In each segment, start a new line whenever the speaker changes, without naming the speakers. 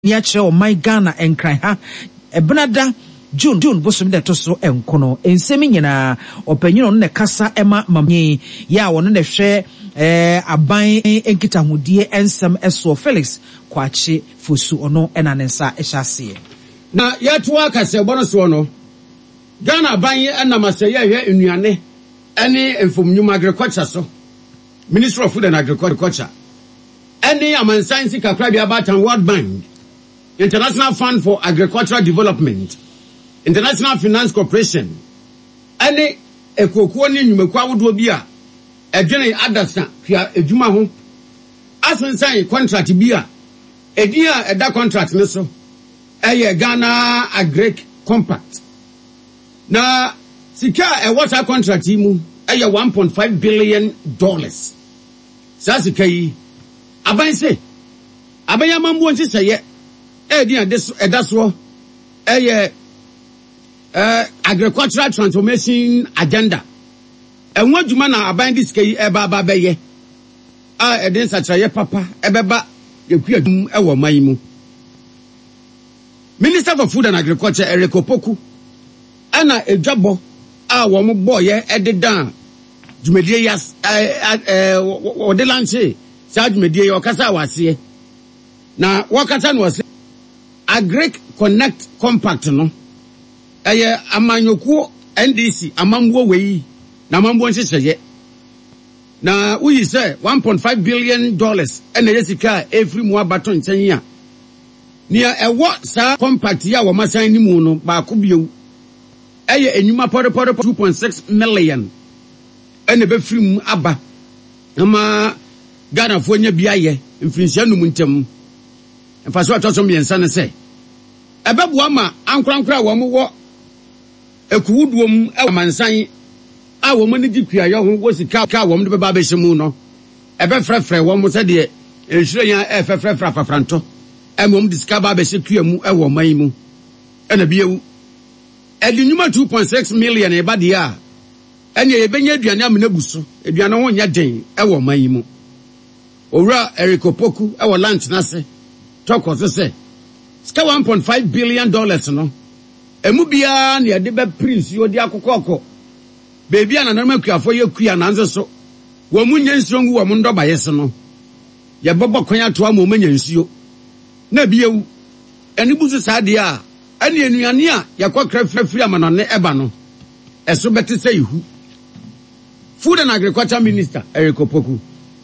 niache o my Ghana enkran ha ebenada June bosom de to so enkono ensemi nyina opanyin ne kasa ema mamye ya wono ne hwe aban enkita hodie ensem eso Felix Kwachi Fosu ono ena ne nsa ehase
na yeto akase bono so no Ghana aban ena maseye hwe enuane ene enfomnyum agriculture so Ministry of Food and Agriculture ene amansansi kakra bia batan World Bank International Fund for Agricultural Development International Finance Corporation ene ekokuo ni nyumekwa wodo bi a edwene adasa hia edwuma ho asensan contract bi a edi a eda contract ne so eye Ghana Agric Compact na sika water contract mu eye $1.5 billion sa sika yi aban se abanya mambo nti seye edi a edaso eye agricultural transformation agenda enwa adwuma na aban diska yi eba ba beye a edin satraye papa ebeba yekuadum ewo man mu Minister for Food and Agriculture Eric Opoku ana edwabo a wo mo boye ededa dwumedie yas de lanche sa dwumedie yo kasa wase na wakata no wase Agric Connect Compact no eye amanyoku NDC amamwo weyi na amamwo nhyehyeye na uyi say $1.5 billion ene yesika every mu abato nchen a nia ewo sa compact ya wo masan ni mu no ba ko biewu eye enyuma pore 2.6 million ene be free mu aba ama Ghana fo nya bia ye mfinsia num ntem mfaso atoso miensa ne say ebebu ama ankrankra wo mo wo ekuwuduom amansan a wo mani dikua yo ho wo sika ka wo mde beba be hyemu no ebe frefre wo mo se de ehire ya frefre afafranto emom diska ba be hekua mu e wo man mu ena biewu edinyuma 2.6 million e ba de a ene ye benya aduane amena buso aduane ho nya den e wo man mu owura Eric Opoku e wo lunch na se toko se ska $1.5 billion no emu bia na de be prince yo di akokoko beebi ana na makuafo yekua na nze so wo munye nsuo ngu wo ndoba yese no ye bobo kwan ato ama omanya nsuo na biewu eni busu saade a eni enuane a yakokra frafiri amanone eba no eso bete se ihu Food and Agriculture Minister Eric Opoku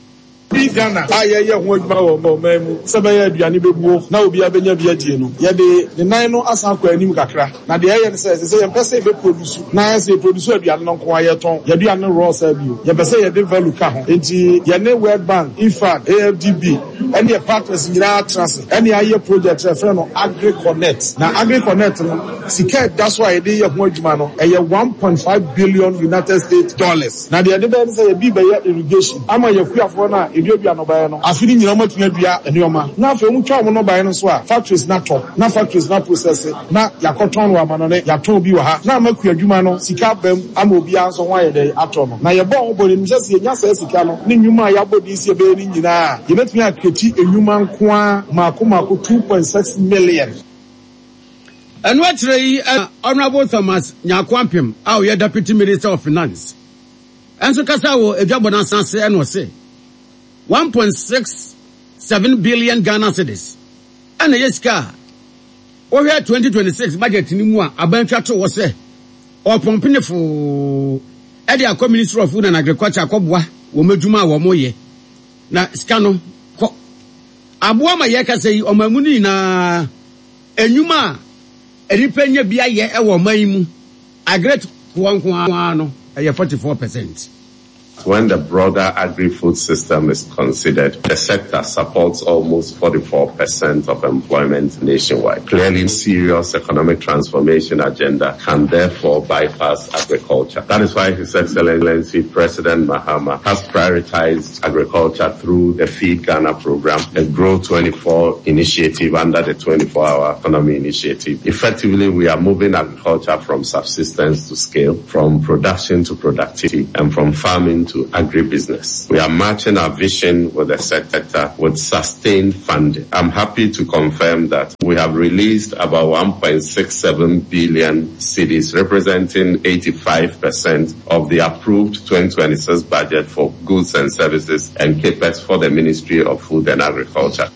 Ghana ayeye ho adwuma wo mamu sebeye aduane bebuo na obi abenya bi adie no ye de ne nan no asan kwa anim kakra na de ye ne se ye pese be produce na se produce aduane no nko ayeton ye aduane raw sa bio ye pese ye de value ka ho enti ye ne World Bank IFAD AFDB and your partners nyina trans and aye project refer no Agri Connect na Agri Connect no sika that's why de ye ho adwuma no eye $1.5 billion United States dollars na de be say ye bi be irrigation ama ye kuafo na edua no bae no afiri nyina matuna dua enioma na afa mu twa mo no bae no so a factories na top na factories na process na yakoton wa manone yaton bi wa ha na maku adwuma no sika bam ama obi anso ho ayede ato no na ye bo obori mi se ye nya sa sika no ni nwuma ya bodi si ebe ni nyina ye metumi akreti enwuma nko a mako 2.6 million
and what rei Honorable Thomas Nyakwampem our Deputy Minister of Finance and so kasa wo edwabona sanse eno se 1.67 billion Ghana cedis. And yeska. Over 2026 budget ni mu a abantwa to wo se. O pompene fo e dia Ministry of Food and Agriculture akobwa wo madwuma wo moye. Na sika no ko aboa ma ye ka sei o mamuni na enwuma eripenya bia ye e wo man mu agret kwankwa no e 44%.
When the broader agri-food system is considered, the sector supports almost 44% of employment nationwide. Clearly, serious economic transformation agenda can therefore bypass agriculture. That is why His Excellency President Mahama has prioritized agriculture through the Feed Ghana program, a Grow 24 initiative under the 24-hour economy initiative. Effectively, we are moving agriculture from subsistence to scale, from production to productivity, and from farming into agribusiness. We are matching our vision with the sector with sustained funding. I'm happy to confirm that we have released about 1.67 billion cedis, representing 85% of the approved 2026 budget for goods and services and capex for the Ministry of Food and Agriculture.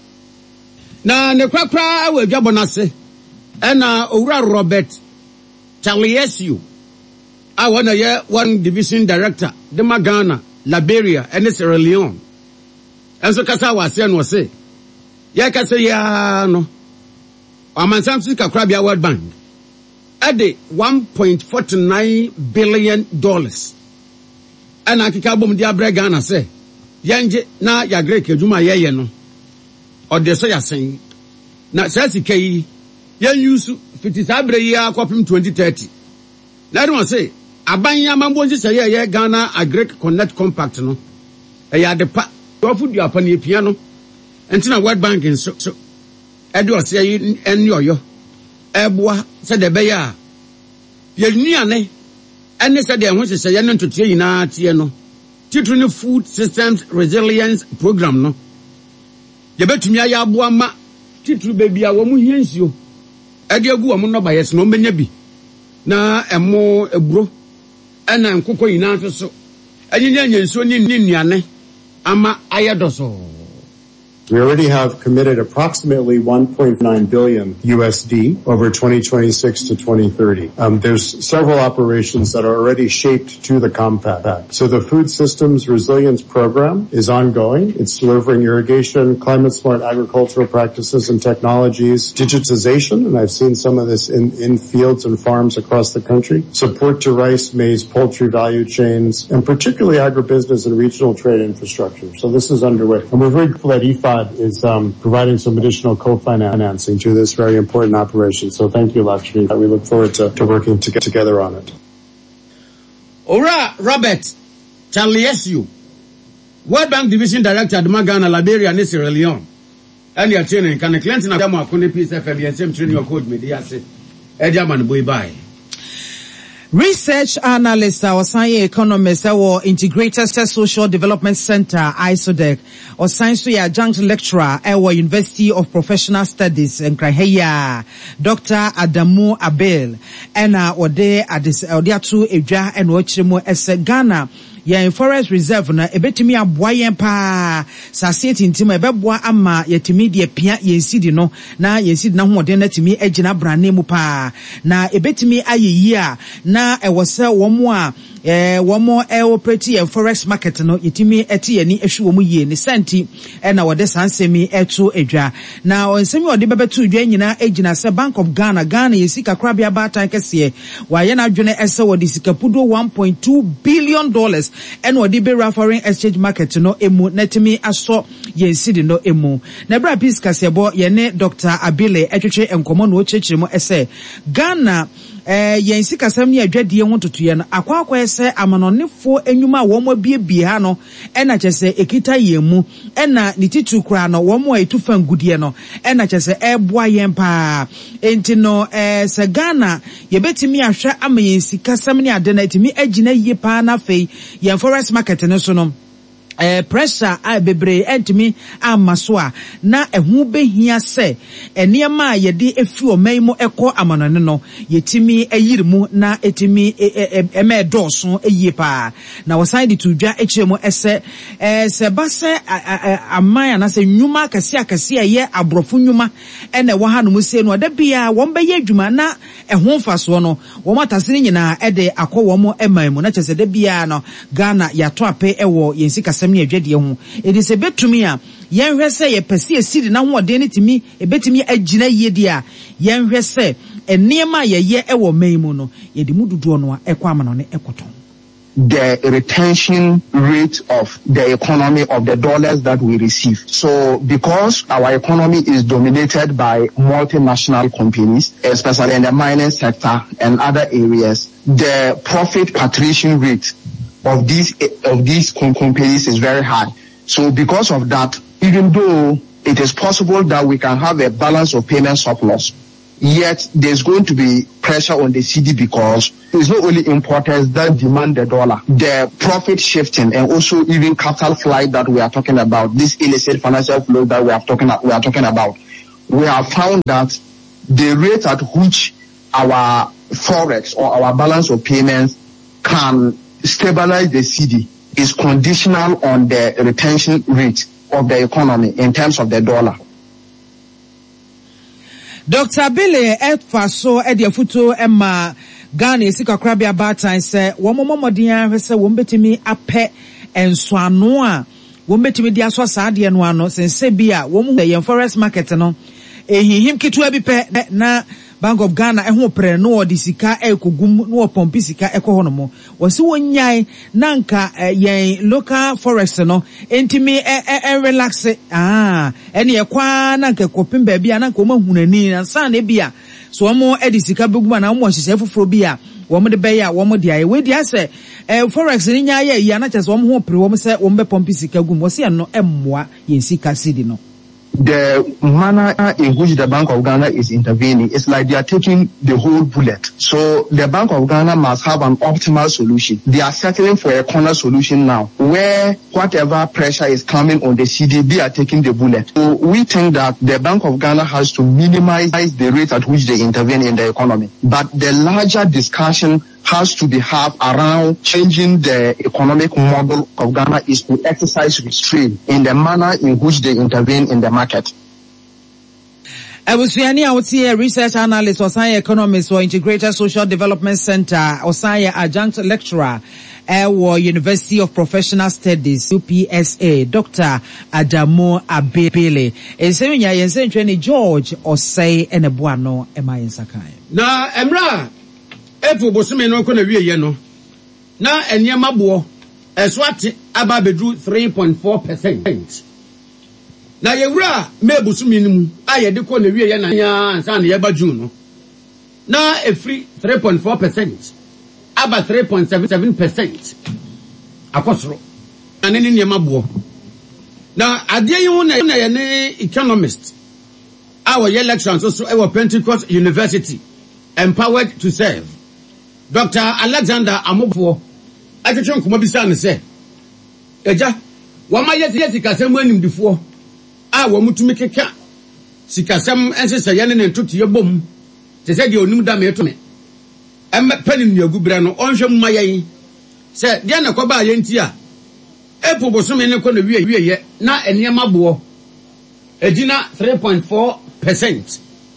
Na ne kwakra we dwabonase ena owura Robert Chaliesu awana ye one division director de Ghana, Liberia and Sierra Leone. Enso kasa wase no se ye kasa ya no amansamsi kakra bia World Bank ade $1.49 billion ana akika bom dia bre Ghana se yenge na ya Greek adwuma ye no ode so yasen na sasika yi yan use fiti sabre yi akopim 2030 na do say abanya mambo nji say ye Ghana Agric Connect Compact no e ya de pa ofudu apa na epia no entina World Bank so e do say yi eni oyo eboa se de be ya ye nuane ene se de ho se ye no ntotie yina tie no titru Food Systems Resilience Program no ye betumi aya aboa ma titru bebia wo mu hiensio e de agu wo no ba yes no menya bi na emo eburo ena nkokọ yina so anyenya nyenso ni nuane ama ayedoso.
We already have committed approximately $1.9 billion USD over 2026 to 2030. There's several operations that are already shaped to the compact. So the Food Systems Resilience Program is ongoing. It's delivering irrigation, climate-smart agricultural practices and technologies, digitization, and I've seen some of this in fields and farms across the country, support to rice, maize, poultry value chains, and particularly agribusiness and regional trade infrastructure. So this is underway. And we're very grateful that IFAD is providing some additional co-financing to this very important operation. So thank you, Lakshmi. We look forward to working together on it.
Ora Robert Chaliesu, World Bank Division Director at Ghana, Liberia and Sierra Leone. And your training can client in Adamo Akune Peace FM and same training your code media say Ejaman boy bye.
Research analyst or science economist or integrated social development center ISODEC or science adjunct lecturer at University of Professional Studies in Kraheya Dr. Adamu Abel and ode adiatu edwa and ochimo ese Ghana ya forest reserve na ebetimi aboa yen pa sasieti ntima ebeboa ama yetimi de pia yensidi no na yensidi na hoden na timi agina brane mu pa na ebetimi ayeyi a na ewose womo a womo operate forex market no yetimi eti yani ehwe womu yie ne senti na wode sansemi eto edwa na onsemi wode bebeto edwa nyina agina se Bank of Ghana yesika krabia batan kese wa ye na adwene ese wode sikapudo $1.2 billion and what the foreign exchange market no emu netimi aso yensidi no emu na bra peace kasebo yene Dr. Abile etwetwe enkomo no chechiremo ese Ghana yensi kasam ni adwadie wontotoye no akwa ese amanonefo enwuma wo mo biebie ha no ena chese ekita yemu ena nititu kura no wo mo etufa ngudie no ena chese eboa yempa enti no se Ghana yebetimi ahwe ama yensi kasam ni ade na etimi agina yie pa na fei yen forest market no so no pressure a bebre entimi amasoa na ehu behia se eniema yede efi omanmu ekọ amanone no yetimi ayirimu na etimi emedoso eyipa na wasan to dwa echiremu ese se base amaya na se nyuma akase ye abrofo nyuma ene wo hanom se no da bia wo beye adwuma na ehu faso no wo matasene nyina ede akọ wo mo emanmu na chese da bia no Ghana yato ape ewo yensi kasam ni adwade ho edi se betumi a yenhwe se ye pese esiri na hoɔden ne timi ebetimi agina yedi a yenhwe se eniema ye ewo manmu no yedi mududo no ekɔ amanone ekoton.
The retention rate of the economy of the dollars that we receive. So because our economy is dominated by multinational companies, especially in the mining sector and other areas, the profit repatriation rate of these companies is very high. So because of that, even though it is possible that we can have a balance of payment surplus, Yet there's going to be pressure on the cedi because it's not only importers that demand the dollar, the profit shifting and also even capital flight that we are talking about, this illicit financial flow that we are talking about. We have found that the rate at which our forex or our balance of payments can stabilize the cedi is conditional on the retention rate of the economy in terms of the dollar.
Dr. Billy Edfaso Ediafuto Emma Ghana Sika Krabia Batan said, Womomodia say wombetimi ape and swanoa wombetimi diaswa sadi and wano since Sebia womu the forest market no him kitu ebipe na Bank of Ghana eho pre no di sika ekogum no pompi sika ekohonomo wasi wonyai nanka yen local forest no entimi relax ene ekwa nanka kopim ba bia nanka omahunani na san e bia so omo edi sika beguma na omo hihye foforo bia womo de beya womo de aye we dia se forex ni nya ye ya na chese womo ho pre womo se womo be pompi sika gum wasi no emmoa yen sika sidi no.
The manner in which the Bank of Ghana is intervening is like they are taking the whole bullet. So the Bank of Ghana must have an optimal solution. They are settling for a corner solution now, where whatever pressure is coming on the cedi, they are taking the bullet. So we think that the Bank of Ghana has to minimize the rate at which they intervene in the economy. But the larger discussion has to be had around changing the economic model of Ghana is to exercise restraint in the manner in which they intervene in the market.
Ebusuani awuti research analyst Osaya economist or integrated social development center Osaya adjunct lecturer University of Professional Studies UPSA Dr. Adamu Abele eseminya yense ni George Osei enebuano emayensakai
na emra efu bosome no ko na wieye no na eniema bo eswate aba bedru 3.4%. na yewura mebusumi nimu ayede ko na wieye na nya ansa na yeba June no na efri 3.4% aba 3.77% akosoro na ne niema bo na ade yi ho na ye ne economist our elections also our Pentecost University empowered to serve Dr. Alexander Amofo atwetwe nkoma bisa ne se eja wama yesi kasem animdifo a wamutumi keka sikasem ensese ye ne ntoto ye bom te se de onum da me to me panin nyagu bra no onhwem mayen se de na koba ye nti a epo bosome ne ko na wieye na eniema bo ejina 3.4%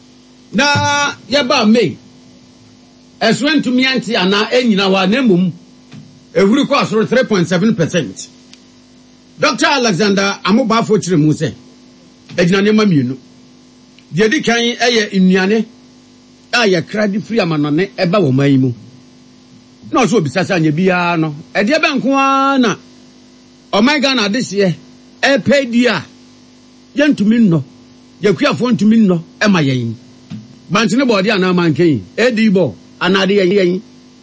na ye ba May eswen to me anti ana enyina wa na mum ehuru ko asoro 3.7%. Dr. Alexander Amobafo chire mu se ejina ne mamienu de di kan eye nnuane aya kradi free amanone eba wo man mu na so obisasa anya bia no e de be nko na omega na dese e pedia yentumi nno yakuafo ntumi nno e ma yen bantene body ana manken edibo anade yen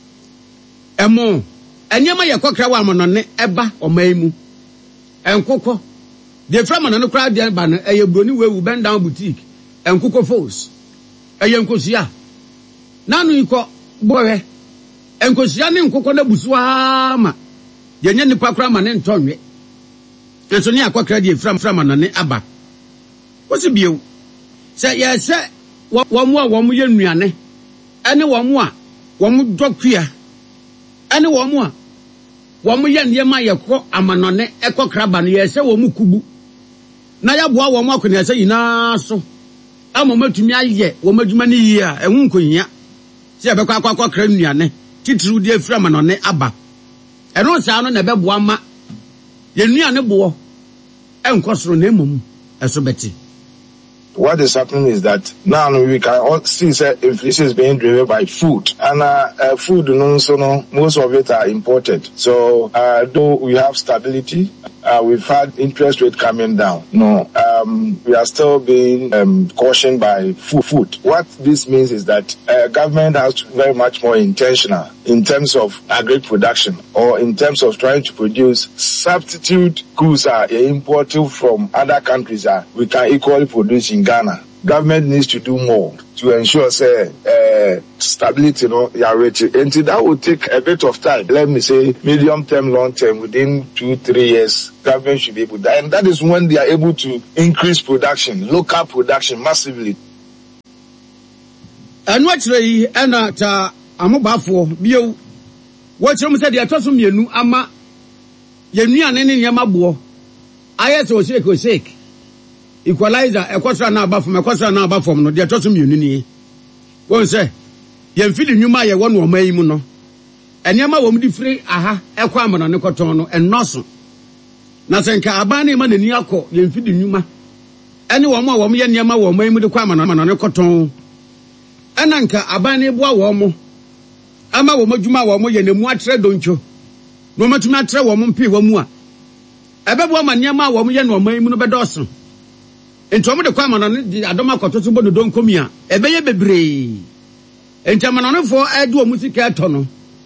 emo enyema yakokra wa amanone eba oman mu enkoko de from anano kra de ba no eye broni wewu bend down boutique enkoko force eye nkosia nanu iko bowe enkosia ne nkoko na busuwa ma yenye nipa kra ma ne ntonwe enso ne akokra de from anane aba wosi biew se ye se womu ye nnuane ene womu a womu dokua ene womu a womu ye niema yekọ amanone ekokra ba no ye se womu kubu na ya boa womu akone se yina so amomatumi aye womadwuma ne yi a ehun konya se ye bekọ akokra nnuane titru de afira amanone aba eno sa no na be boa ma ye nnuane bo enkosoro na emom eso beti.
What is happening is that now we can all see that inflation is being driven by food, and food, most of it are imported. So though we have stability, we've had interest rate coming down. We are still being cautioned by food. What this means is that government has to be very much more intentional in terms of agri production or in terms of trying to produce substitute goods imported from other countries we can equally produce in Ghana. government needs to do more to ensure stability, and that will take a bit of time. Let me say medium term, long term, within 2-3 years, government should be able to, and that is when they are able to increase production, local production massively.
And what's the amobafo bio what's wrong said the atosom yenu ama yenu anene nyama bo ayeso shake equalizer ekosra na abafom no the atosom yenu ni won say yemfili nwuma ye won oman yi mu no enema wo mdi free aha ekwa amana ne koton no enoso na senka abane ma nani akọ yemfili nwuma ene wo ma wo ye nyama wo oman yi mu de kwa amana ne koton enanka abane boa wo mo ama wo madwuma wo mo ye nemu atre doncho no matumi atre wo mo mpi wo mu a ebebo ama niam a wo mo ye no oman mu no bedoso ento mo de kwa amana ne adoma kotoso bo no donkomi a ebeye bebre enti amana no fo ade o musika eto no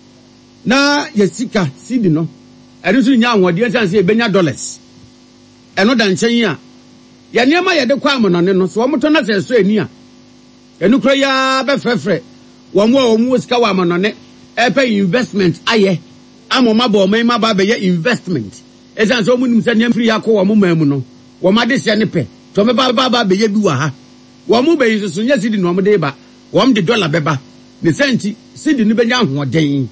na yesika sidi no ade so nya anwode chance ebenya dollars eno da nchen a ya niam a ye de kwa amana ne no so wo moto na se so eni a enu kro ya be frefre wo sika wa manone epe investment aye amoma bo man ma ba be investment esan so munim se ne free akọ wo mamu no wo ma de se ne pe to me ba be ye bi wa ha wo mu be yiso nya sidi no mo de ba wo de dollar beba ne senti sidi ni benya hoden.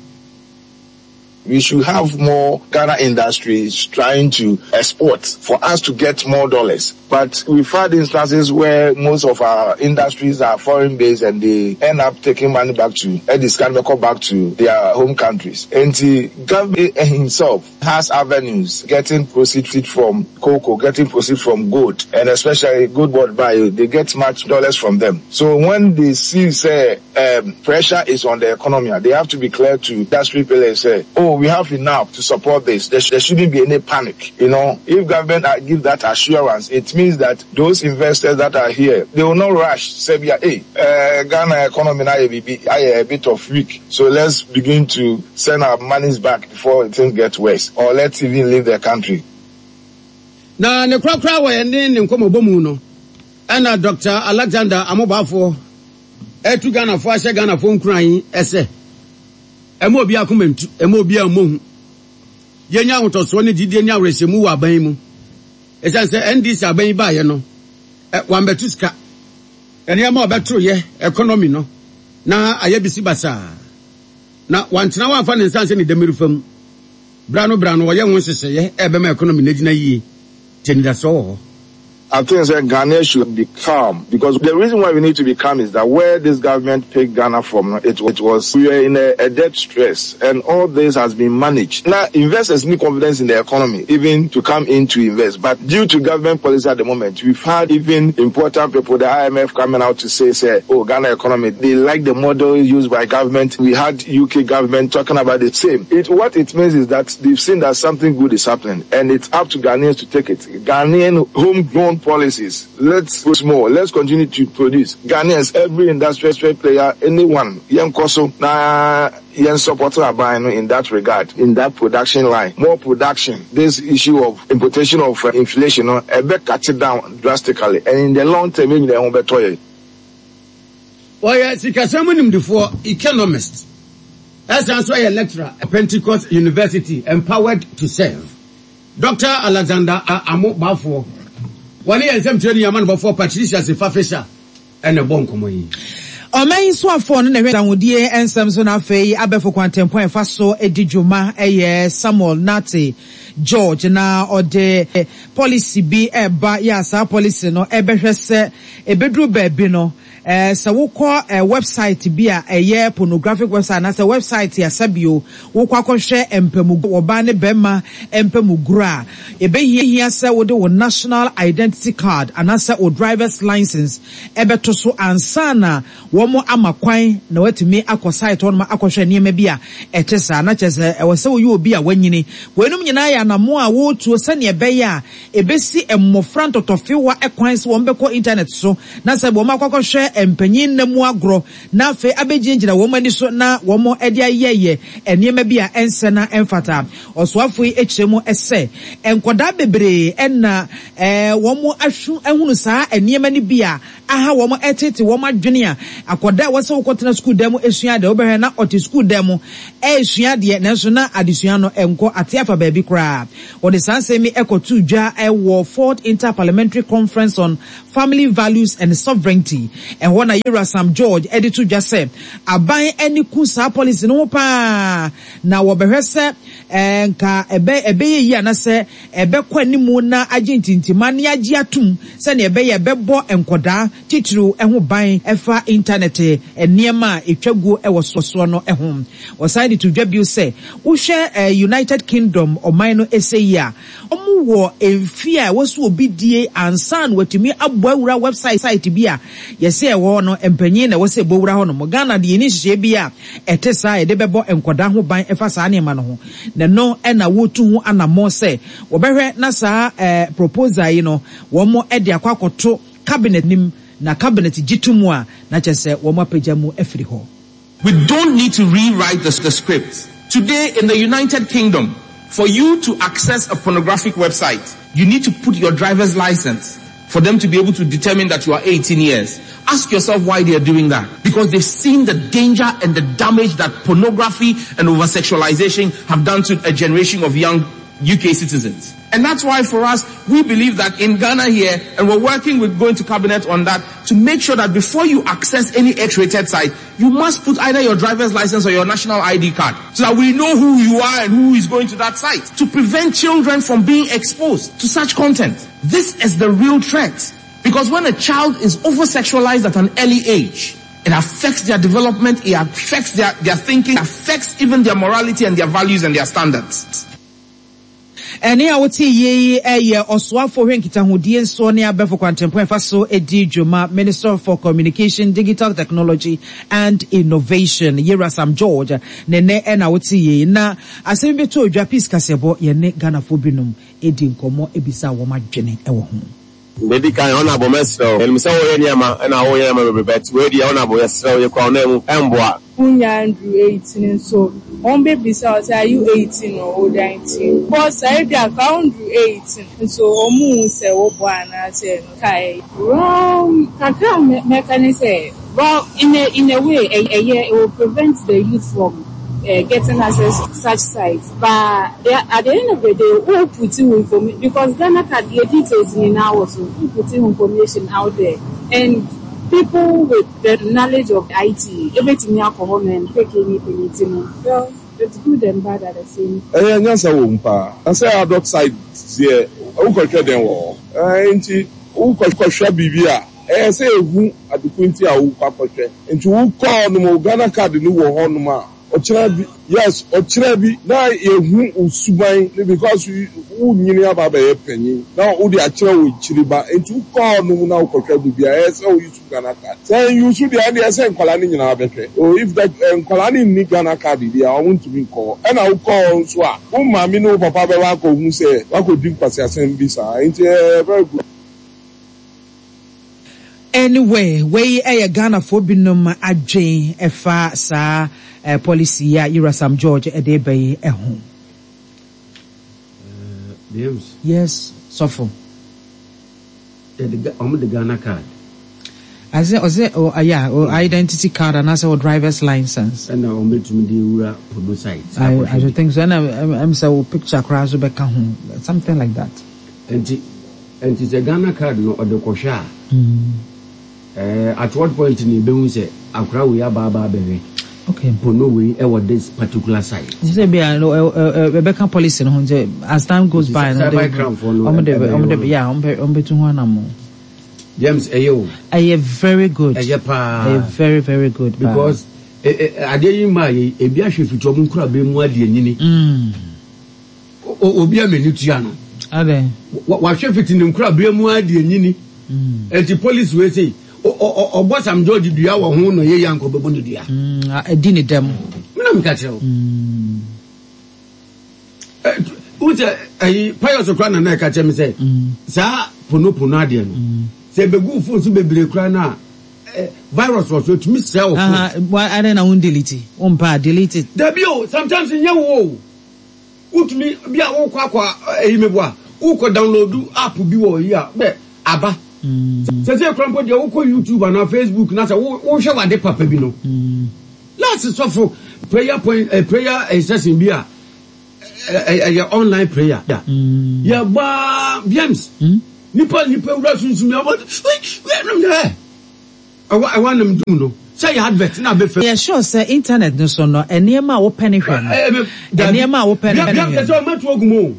We should have more Ghana industries trying to export for us to get more dollars. But we've had instances where most of our industries are foreign based and they end up taking money back to their home countries. And the government himself has avenues getting proceeds from cocoa, getting proceeds from gold, and especially gold bought by they get much dollars from them. So when they see pressure is on the economy, they have to be clear to industry players say, we have enough to support this. There shouldn't be any panic. If government give that assurance, it means that those investors that are here, they will not rush. Say, Ghana economy now a bit of weak. So let's begin to send our monies back before things get worse. Or let's even leave the country.
Na ne krakra wa yende ne nkomobomu no. Ana Dr. Alexander Amobafo etu Ghana fo ahye Ghana fo nkran ese emo obi akomentu emo obi amohu yenya hotoso ne didie nya resemu wa ban mu esan se NDC aban ba ye no wan betu ska ene ma obetro ye economy no na ayabisi basa na wantena wa fa ne nsanse ne demirufam brano wo ye won seseye ebe ma economy na gina yi tenida so.
I think that Ghana should be calm, because the reason why we need to be calm is that where this government picked Ghana from, it was we were in a debt stress, and all this has been managed. Now investors need confidence in the economy, even to come in to invest. But due to government policy at the moment, we've had even important people, the IMF, coming out to say, Ghana economy, they like the model used by government. We had UK government talking about the same. What it means is that they've seen that something good is happening, and it's up to Ghanaians to take it. Ghanaian homegrown policies. Let's push more. Let's continue to produce. Ghanaians, every industrial player, anyone, young Koso, young supporter are buying in that regard, in that production line. More production. This issue of importation of inflation, cut it down drastically. And in the long term, maybe they won't be toy.
Well, yes, because someone before economist. That's also a lecturer at Pentecost University, empowered to serve. Dr. Alexander Amobafo. One year, some training man before Patricia Sefafesha and a bon common.
O main so for no na wudie ensem so na fei abefo kwantempo enfa so edijuma Samuel Nate George na ode policy bi eba ya sa policy no ebehwese ebedru baabi no so wokọ website bi a pornographic website na so website ya sabio wokọ akọhwe empemu oba ne bema empemu gura ebehia se wode wo national identity card anasa o driver's license ebeto so ansana womo amakwan na watumi akọ site wonma akọhwe niema bi a etesa na chese wose wo obi a wanyini wenum nyina ya na mo a wotuo sane ebeya ebesi emmofra ntotofewa ekwan se wo mbekọ internet so na se bo makọhwe empanyin na mu agro na afi abegyingyina wo mani so na wo mo ede ayeye enema bi a ense na emfata osoafo ekyiremu ese enkoda bebre enna wo mo ahwu ehunu saa enema ni bi a aha wo mo etete wo mo adwene a akoda wo se wo kotena school dem esua de wo behwe na oti school dem esua de nanso na adesua no enko atiafa baabi kra wo de sansemi ekotu dwa ewo 4th Interparliamentary Conference on Family Values and Sovereignty and one Yera Sam George editu dwa se aban eni ku sa policy no pa na wo behwe se nka ebe yi anase ebe kwanimu na agentintima ne agi atum se ne ebe ye bebo enkoda titru eho ban efa internet eniema etwagu ewo soso no eho oside to dwa bi se wo hwe United Kingdom oman no eseya omu wo enfia wo so obidie ansan watumi aboawura website site bi a yese ewo no empanyin na wo se bowura ho no Ghana de ni hye bi a etesa ede bebo enkoda ho ban efa saa ne ma no ho na no ena wotu ho anamo se wo behwe na saa proposal yi no wo mo ede akwakoto cabinet nim na cabinet gitumu a na chese wo mo pajamu afiri ho.
We don't need to rewrite the script. Today in the United Kingdom, for you to access a pornographic website, you need to put your driver's license for them to be able to determine that you are 18 years. Ask yourself why they are doing that. Because they've seen the danger and the damage that pornography and over-sexualization have done to a generation of young UK citizens. And that's why for us, we believe that in Ghana here, and we're working with going to cabinet on that, to make sure that before you access any X-rated site, you must put either your driver's license or your national ID card, so that we know who you are and who is going to that site, to prevent children from being exposed to such content. This is the real threat. Because when a child is over-sexualized at an early age, it affects their development, it affects their thinking, it affects even their morality and their values and their standards.
Eni awoti ye oswafo hwenkita hodie nso ne abefo kwantempo efaso edi dwuma Minister for Communication, Digital Technology and Innovation Yera Sam George nene ena awoti ye na asemi beto odwa peace kasebo ye ne Ghana fo binum edi nkomo ebisa wo madwene ewo ho.
Bedi kan honorable mesro elmisa wo ye niama na wo ye ma bebet we di honorable yesro ye kwa na mu emboa
Unya Andrew 18 so on baby so are you 18 or 19 because I be account 18 so omu se wo bwana se kai kakra mechanic say well in a way it will prevent the youth from getting access to such sites, but at the end of the day, we'll put in information because Ghana had the details in our so we put in information out there, and people with the knowledge of IT, everything alcohol and taking anything. Well, it's good and bad at the same time.
Yes, I say our dot side here. Who can tell them all? Who can question Bibia? Say who at the Quinty or who can and who call no Ghana card no one. Yes, Ochrebi, now you Usubai, because who knew about a penny. Now, Udi Achel with Chiriba, and to call no now Kotrabia, so you should Ganaka. Saying you should be idea saying Kalani in our battery. Or if that Kalani need Ganaka, I want to be called. And I'll call Swa. Mamino Papa Wako, who say, I could drink Passasen Bisa. It's very good.
Anyway, we Ghana for binum adjane efa sa policy ya Yera Sam George edebe ehun. Yes, sofo.
The Ghana card.
As identity card and also driver's license.
And now to the publicite.
I should think so. And I'm so picture crash something like that.
And it's a Ghana card no or the kosha. At what point in the Beun say, Accra we are Baba Baby.
Okay.
No way over this particular site.
You say, Rebecca police as time goes by.
James,
ayo very good. Very, very good.
Because I didn't marry a biashi for Tom Crab being more than any. Obia Menutiano.
Are they?
What chef it in the crab being more than any? And the police will say, or what I'm George, do you have a home or young Cobabundia?
I didn't them.
Madame Catchell. Who's a pious of Crown and I catch him say, Sir, Pono Ponadian. Say, be good for to be crana. virus was to miss cell.
I don't know delete it.
Debio sometimes in your utmi be a kwa imebwa uko download app bi wo ya be aba. Say krampo de uko YouTube and Facebook na say wo hwe wade papa bi no. Last so for prayer point prayer session bi a online prayer. Yeah ba biams. Nipa wura sunsun me about we no there. I want them do no. Say advert na be
yeah sure say internet no so no enema wo penny hwe no. Enema wo penny.
Biam say o metu ogumo.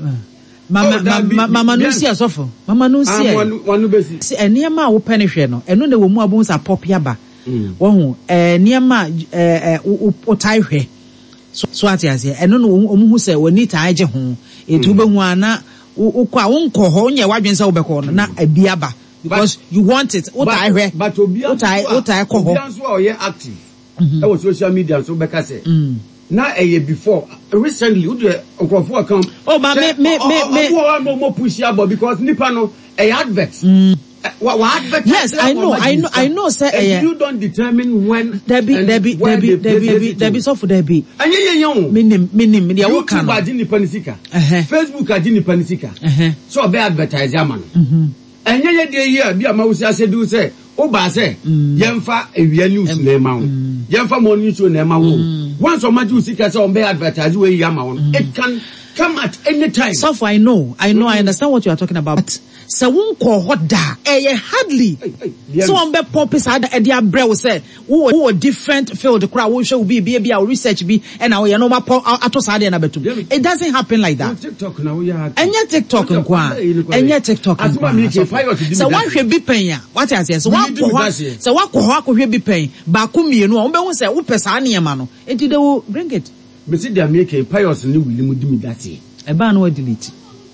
Mama no see asofo. Mama no see.
Wanu besi.
See enema wo penny hwe no. Eno na wo mu abon sa pop yaba. Wo hu enema o tai hwe. So ati ase eno no omu hu say woni tai je ho. Etu be hu ana ukwa wonko ho nye wadwen say wo be ko na abiaba. Because you want it. But Otai ko ho.
So you active. That was social media so be ka say. Na before recently who the Okrofo account.
Oh me
more push about because nipa no advert.
Yes, I know sir.
If you don't determine when
Debbie so for Debbie.
Anya
minim dia wo kan.
Facebook ajini panisika. So be advertise man. Enye ye de here bi amawusi ase do say o ba say yemfa ewia news na ema wo yemfa morning show na ema wo once o maji usika say on be advertise we yama wo it can come at any time.
So I know I understand what you are talking about, but se won ko hoda hardly so on be pop is had e dia brew say wo different field crowd wo show be research be and now you know ma atosa de na betum. It doesn't happen like that.
TikTok na we ya
enye TikTok nko enye TikTok so one hwe bi pen ya what I say so one ko ho akohwe bi pen ba ko mienu o be hu say wo pesa na yema no enti they will bring it.
Me see their make a pious ni will mu dimi that e
ba no delete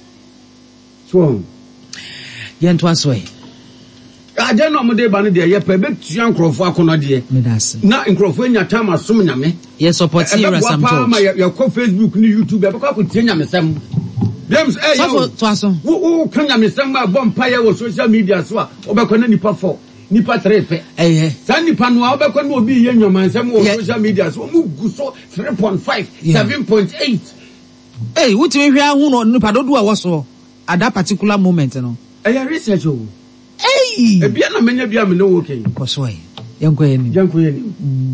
so
yento aso
I don't know mo dey ba no dey ye pa be tuan krofo akono de na krofo enya time asom nyame
yes support here some talk
ya ko Facebook ni YouTube e be ko tie nyame sem James
so to aso
wo kan nyame sem ma bom pa ye wo social media so a obekọ na nipa 4 nipa 3 pe san nipa no obekọ na obi ye nyoman sem wo social media so mu gu so 3.5 7.8
what we hear hu no nipa do a wo so at that particular moment no
research o bia na menya bia me no wo ken
ko so yanko yeni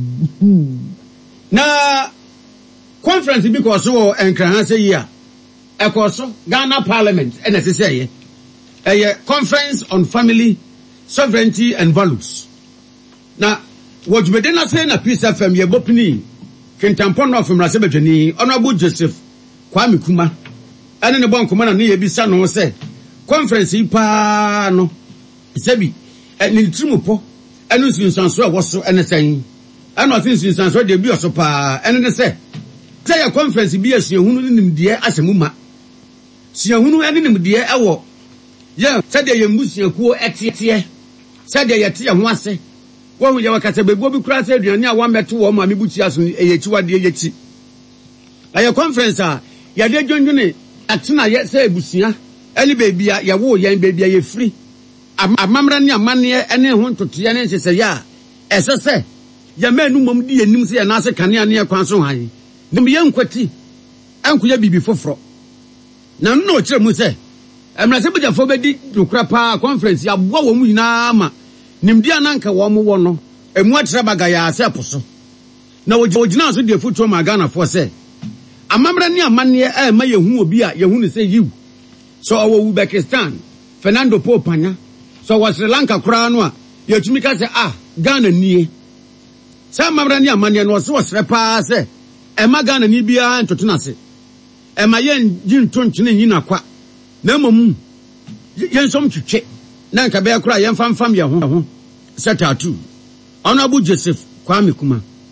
na conference bi ko so enkran say year e ko so Ghana Parliament and say conference on family sovereignty and values. Now what we didn't say na Peace FM ye bopini kintampon of Mrasebetweni Honorable Joseph Kwame Kuma ene ne bon kuma na ye bisa no say conference pa no sebi ni trimupo enu sinsanso e woso ene sen eno tin sinsanso de bi oso pa ene ne say ya conference bi asiehunu ni nimde asemuma siehunu ene nimde ewo ye sade ye mbusiakuo etie sade ye tie ho ase wo hu ye wakata bebuo bi kura se aduane a wa meto wo ma mebuchi aso eyechi wade eyechi aye conference a ya de dwondwene atena ye se ebusia ene bebia ye wo ye bebia ye free amamra ne amane ene ho ntoto ye ne sese ya esese ye manu mom di enim se ye na se kane ane kwan so han nim ye nkwati ankuya bibi foforo na no kire mu se emrase bujafo be di nokra pa conference ya bo wo mu nyina ma nimdi ananka wo mo wo no emu atra baga ya ase poso na wogina so de futo ma Ghana fo se amamra ne amane ma ye hu obi a ye hu ne se yiw so owo Uzbekistan Fernando Popanya so wa Sri Lanka kura no a ye tumi ka se Ghana nie sa amamra ne amane no so sre pa se ema Ghana ni bia ntoto na se ema ye nji ntontene nyina kwa na momu yensom twetwe na nka be kura yemfamfam ye ho setatu Honorable Joseph Kwame Kuma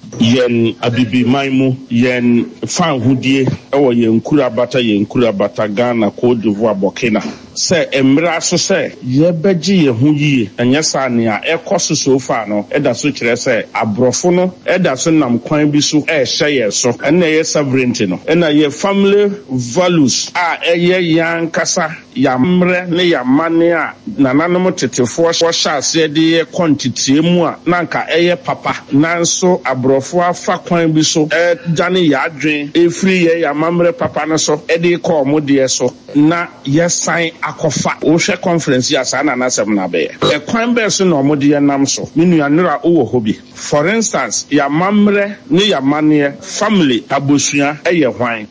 yen abibi maimu yen fan hudie ewo yen kurabata Ghana, Cote d'Ivoire, Burkina se emra so se ye beji ye hu yie enye sa ne a ekoso so fa no eda so kire se abrofo no eda so nam kwan bi so e hye ye so ena ye sovereignty no ena ye family values a eye yan kasa ya mre ne ya mane a nananom tetefo hye ase de ye quantity mu a nanka eye papa nanso abrofo afa kwan bi so jane ya adwen efri ye ya mamre papa no so e de ko mo de so na ye sign akofa o hwe conference ya sa na nasem na be e kwan be so na omode ye nam so minu anura o wo hobi. For instance ya mamre ne ya mane family abosua eye hwan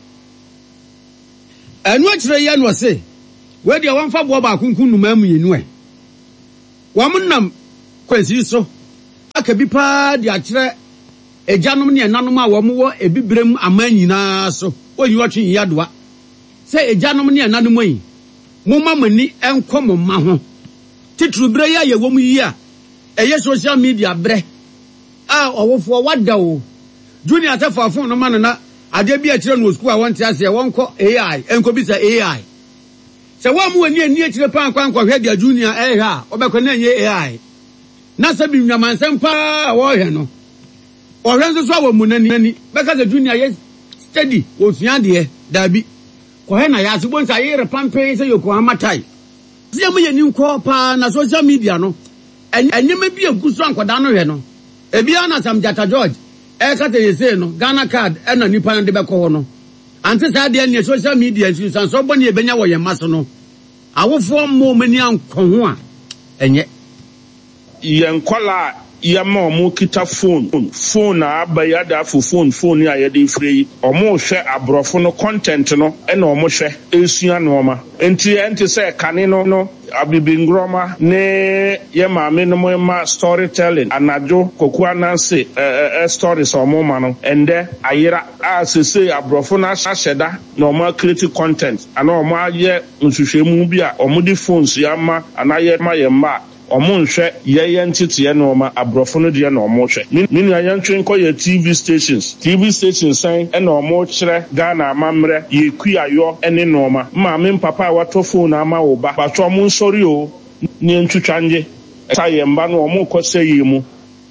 enu akire ye no se we de won fa bo ba kunkun numa mu yenu e wo munam kwansi so aka bi pa de akire ejanom ne nanom a wo mo wo ebibrem amanyina so onyi wotwe yadoa se ejanom ne nanom yi mumma mani enkom ma ho titru bre ya ye wo mu yi a eye social media bre a owofo wada o junior tafafo no man na ade bi akire no school a won ti ase wonko AI enko bi sa AI se wo mu ani akire pa kwan hwe dia junior ha obekọ na nye AI na se bi nwamansen pa wo hwe no ohwe nso so wo mu nani beka se junior ye steady wo sua de dabi ko he na ya so bonsa yere pampe se yoko amatai se am ye ni nko pa na social media no enyema bi aguso ankoda no hwe no ebia na Sam Jata George kata yese no Ghana card na nipa na de beko ho no ante sa de ne social media nsu san so boni ebenya wo ye maso no awofo mo mani anko ho a enye
yenkola yama omo kita phone abaya da phone ya yede free omo hwe abrofo no content no na omo hwe esua no ma enti se kane no abibingroma ne ye maame no ma storytelling anajo koku ananse stories omo ma no ende ayira asese abrofo na hyeda na omo create content ana omo aye nsuhwemu bi a omo di phones ya ma anaye ma ye ma omunhwe ye ntete no ma abrofo no de na omunhwe minu ayantwen ko ye TV stations san na omo kire Ghana amamre ye kuayo ene no ma me papa wato phone ama wo ba patro mo nsori o ni ntwutwanje ta ye mba no omo kose yi mu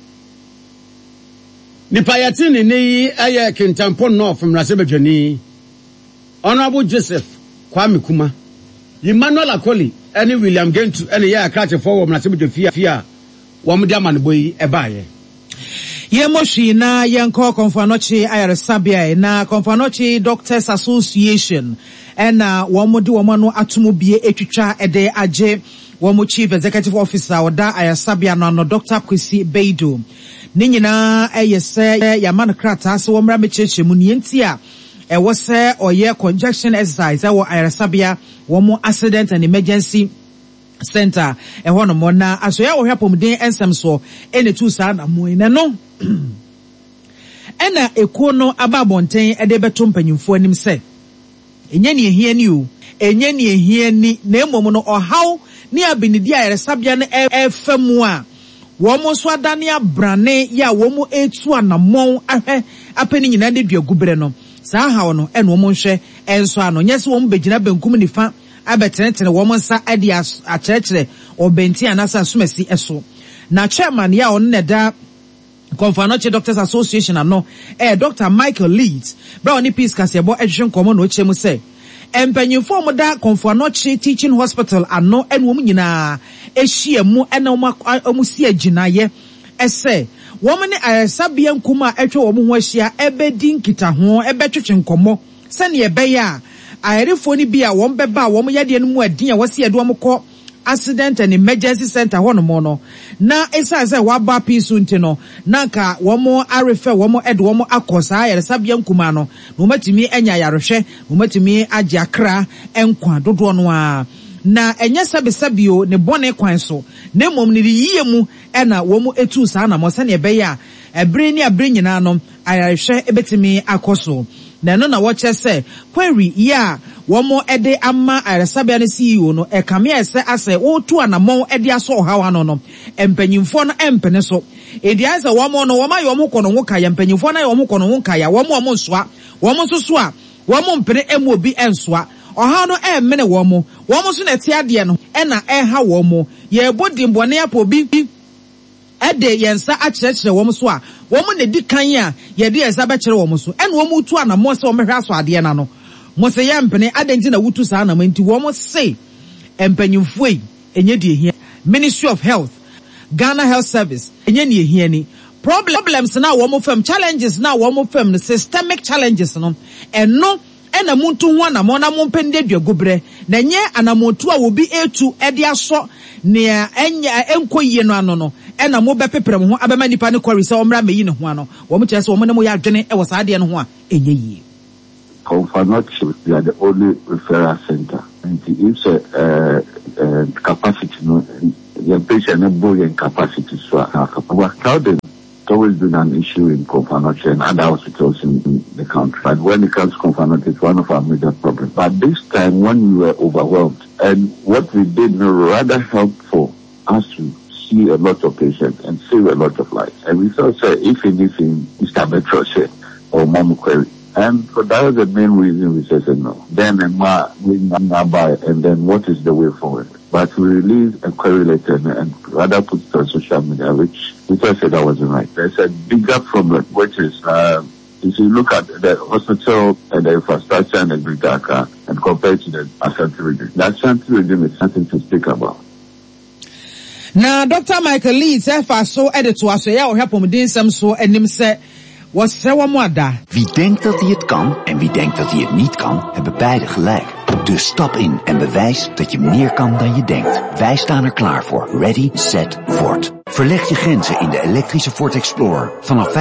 nipa yatini ni aye Kintampo North mrasebedwani Honorable Joseph Kwame Kuma Emmanuel Akoli any William Gentu any ya catch forward na sebu fia wo mo dia manboyi ebaye
ye moshi na yenko konfanochi ayaresabia na konfanochi Doctors Association na wo mo di wo no atomobie etwitwa ede age wo mo Chief Executive Officer oda ayasabia no Dr. Kwesi Beido ni nyina eyese ya mankrata se wo mra mecheche mu nienti a was or year conjunction exercise or Ayasabia, one accident and emergency center, and one more now. As we are helping day and some so any two sad amoina no. Ena ekono ababonten edebetum panyimfo anim se. Enye ne ehia ni o, enye ne ehia ni na emom no ohaw ne abinidi Ayasabia ne efemu a womo so adane abrane ya womo etu anamon ahwe apeni nyina de duagubre no. Sa hawo no eno mo nhwe enso ano nyese wo mbegina benkum nifa abetenetene wo mo nsa ade akyerɛkyerɛ obenti anasa asomasi eso na chairman ya on neda Konfanoche Doctors Association ano Dr. Michael Leeds bra oni peace kasebo ehwen komo no chemu se empanyimfo mo da Konfanoche Teaching Hospital ano eno mo nyina ehia mu ena omu si aginaye ese woman Ayasabia nkuma etwe wo ho ahia ebedi nkita ho ebetwetwe nkomo sane ebeya ayerefo ni bia wo beba wo yade no mu adin a wose edo mko accident and emergency center hono mo no na esa wa ba pisu nti no nanka wo mo arefe wo mo edo wo mo akosa Ayasabia nkuma no no matimi enya yarehwe no matimi age akra enkwa dodo no a na enye sabesabio ne bone kwan so na mom ne yiye mu na wo mu etu sa na mo se ne beya ebre ni abre nyina no ayarehwe ebetimi akoso na no na wo chese query ya wo mo ede ama Ayasabia ne CEO no kame ese ase wo tu anamon ede aso hawa no no empanyimfo no empene so ediansa womo no woma yomo kono ho kaya mpanyimfo na yomo kono ho kaya womo nsoa womo soso a womo mpene emu obi ensoa oha no emene womo so na ti ade no na eha womo ye bodi mbone apobi ede yensa akyerɛkyerɛ womo so a womo na di kan a ye de yensa ba kyerɛ womo so ene womo tu anamo se womo hwa so ade na no mo se ye mpene adenti na wutu sa na manti womo se empanyimfo yi enye de hia Ministry of Health Ghana Health Service enye ne hia ni problems na womo fam challenges na womo fam systemic challenges no eno ena muntu ho na mo na mo mpende duagobre na nye anamotu a obi etu ede aso ne enya enkoyie no ano no ena mo bepeprem ho abema nipa ne kwari se omra meyi ne ho ano wo mo kyerɛ se wo mo ne mo ya adwene e wo sa ade no ho a enye yi
Confanochi, we are the only referral center. And it's a capacity, the patient and building capacity. So we're crowded. It's always been an issue in Confanochi and other hospitals in the country. But when it comes to Confanochi, it's one of our major problems. But this time, when we were overwhelmed, and what we did rather helpful us to see a lot of patients and save a lot of lives. And we thought, if anything, Mr. Metro said, or Mom Query. And so that was the main reason we said no. Then we buy, and then what is the way forward? But we released a query letter and rather put it on social media, which we thought said that wasn't right. There's a bigger problem, which is if you look at the hospital and the infrastructure and the Greater and compare to the Ashanti region, the Ashanti region is something to speak about.
Now, Dr. Michael Lee, so editor, so yeah, we help him doing some so and him say. Wie
denkt dat hij het kan en wie denkt dat hij het niet kan, hebben beide gelijk. Dus stap in en bewijs dat je meer kan dan je denkt. Wij staan er klaar voor. Ready, set, Ford. Verleg je grenzen in de elektrische Ford Explorer vanaf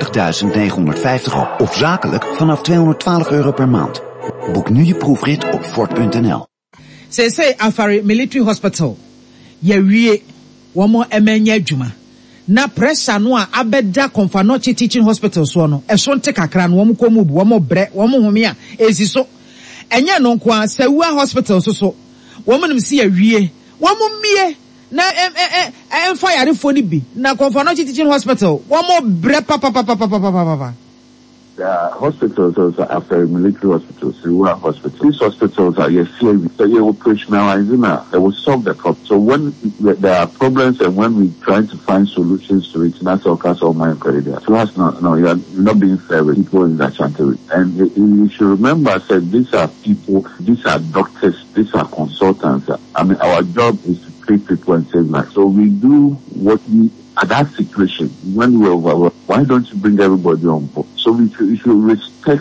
€35.950 of zakelijk vanaf €212 per maand. Boek nu je proefrit op Ford.nl.
Say Afari Military Hospital. Je wie womo emenya adwuma. Na pressure no a abeda Confanochi Teaching Hospital so no e so nte kakra no wo komu bu wo bre wo home a ezi so enye no nko a Sewua Hospital so wo nim si awie wo mie na emfa yarefo ni bi na Confanochi Teaching Hospital wo bre papa.
There are hospitals also after military hospitals, Sewua Hospital. These hospitals are operationalizing, they will solve the problem. So when there are problems and when we try to find solutions to it, that's all cast all my credit. So that's you're not being fair with people in that country. And you should remember, I said, these are people, these are doctors, these are consultants. I mean, our job is to treat people and save lives. So we do what we at that situation, when we were why don't you bring everybody on board? So we should respect